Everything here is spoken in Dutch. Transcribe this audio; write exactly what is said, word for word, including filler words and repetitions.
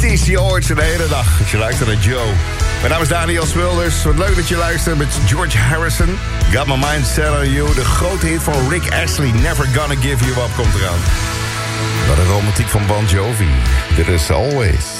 is je ooit de hele dag als je luistert naar Joe. Mijn naam is Daniel Smulders. Wat leuk dat je luistert met George Harrison. Got My Mind Set On You. De grote hit van Rick Astley, Never Gonna Give You Up, komt eraan. Wat een romantiek van Bon Jovi. Dit is Always.